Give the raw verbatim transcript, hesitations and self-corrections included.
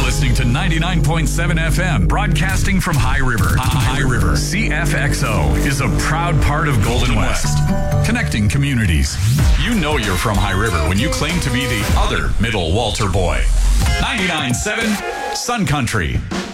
listening to ninety-nine point seven F M, broadcasting from High River. High River. C F X O is a proud part of Golden West, connecting communities. You know you're from High River when you claim to be the other Middle Walter boy. ninety-nine point seven Sun Country.